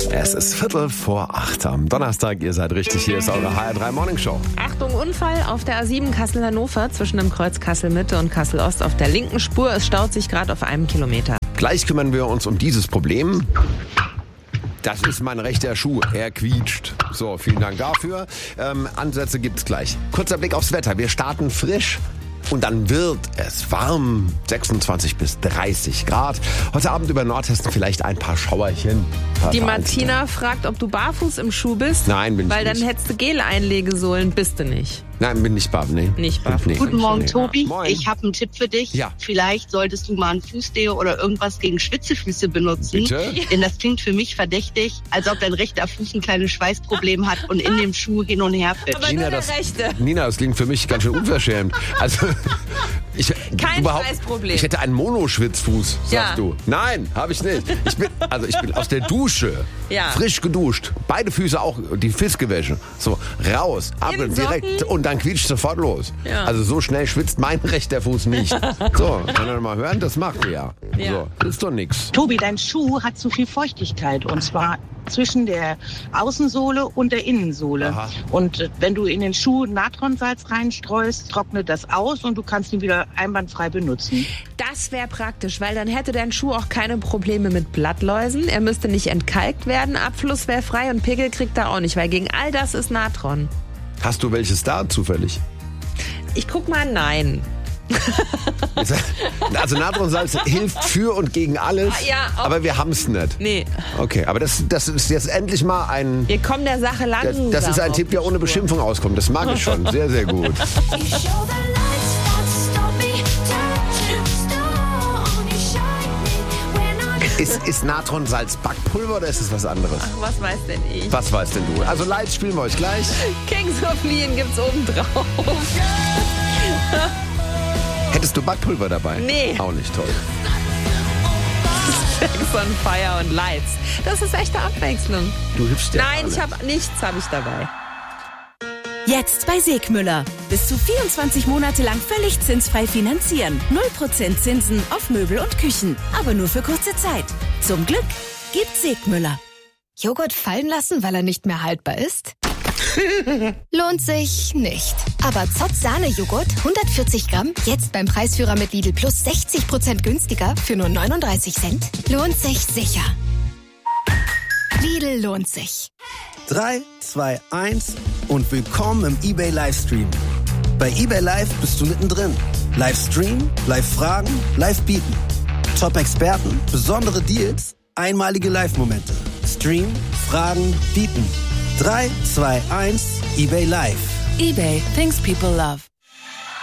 Es ist 7:45 am Donnerstag. Ihr seid richtig, hier ist eure HR3 Morning Show. Achtung, Unfall auf der A7 Kassel-Hannover zwischen dem Kreuz Kassel-Mitte und Kassel-Ost auf der linken Spur. Es staut sich gerade auf einem Kilometer. Gleich kümmern wir uns um dieses Problem. Das ist mein rechter Schuh. Er quietscht. So, vielen Dank dafür. Ansätze gibt's gleich. Kurzer Blick aufs Wetter. Wir starten frisch. Und dann wird es warm, 26 bis 30 Grad. Heute Abend über Nordhessen vielleicht ein paar Schauerchen. Die Martina fragt, ob du barfuß im Schuh bist. Nein, bin ich weil nicht. Dann hättest du Gel-Einlegesohlen, bist du nicht. Nein, bin nicht barfuß. Nee. Nicht barfuß. Nee. Guten Morgen, Nee. Tobi. Moin. Ich habe einen Tipp für dich. Ja. Vielleicht solltest du mal ein Fußdeo oder irgendwas gegen Schwitzefüße benutzen. Bitte? Denn das klingt für mich verdächtig, als ob dein rechter Fuß ein kleines Schweißproblem hat und in dem Schuh hin und her fällt. Aber nur der rechte. Nina, das klingt für mich ganz schön unverschämt. Also, Kein Schweißproblem. Ich hätte einen Monoschwitzfuß, sagst Ja. du. Nein, habe ich nicht. Ich bin aus der Dusche, Ja. frisch geduscht, beide Füße auch, die Fiskewäsche, so raus, ab In und direkt Socken? und dann quietscht sofort los. Ja. Also so schnell schwitzt mein rechter Fuß nicht. So, kann man mal hören, das macht ihr ja. Ja. So, ist doch nix. Tobi, dein Schuh hat zu viel Feuchtigkeit und zwar zwischen der Außensohle und der Innensohle. Aha. Und wenn du in den Schuh Natronsalz reinstreust, trocknet das aus und du kannst ihn wieder einwandfrei benutzen. Das wäre praktisch, weil dann hätte dein Schuh auch keine Probleme mit Blattläusen. Er müsste nicht entkalkt werden, Abfluss wäre frei und Pickel kriegt er auch nicht, weil gegen all das ist Natron. Hast du welches da zufällig? Ich guck mal, nein. Also Natronsalz hilft für und gegen alles, Ja, auch- aber wir haben's nicht. Nee, Okay, aber das ist jetzt endlich mal ein... wir kommen der Sache langsam. Das ist ein auf Tipp, der die ohne Spur. Beschimpfung auskommt. Das mag ich schon. Sehr, sehr gut. You show the lights that stop me, touching star on your shine when I'm Ist Natronsalz Backpulver oder ist es was anderes? Was weiß denn ich? Was weißt denn du? Also Lights spielen wir euch gleich. Kings of Lean gibt's oben drauf. Hättest du Backpulver dabei? Nee. Auch nicht toll. Sex on Fire und Lights. Das ist echte Abwechslung. Du hüpfst ja Nein, alle. nichts habe ich dabei. Jetzt bei Segmüller. Bis zu 24 Monate lang völlig zinsfrei finanzieren. 0% Zinsen auf Möbel und Küchen. Aber nur für kurze Zeit. Zum Glück gibt's Segmüller. Joghurt fallen lassen, weil er nicht mehr haltbar ist? Lohnt sich nicht. Aber Zott Sahne-Joghurt, 140 Gramm, jetzt beim Preisführer mit Lidl Plus 60% günstiger für nur 39 Cent. Lohnt sich sicher. Lidl lohnt sich. 3, 2, 1 und willkommen im eBay Livestream. Bei eBay Live bist du mittendrin. Livestream, Live-Fragen, Live-Bieten. Top-Experten, besondere Deals, einmalige Live-Momente. Stream, Fragen, Bieten. 3, 2, 1, eBay Live. eBay, things people love.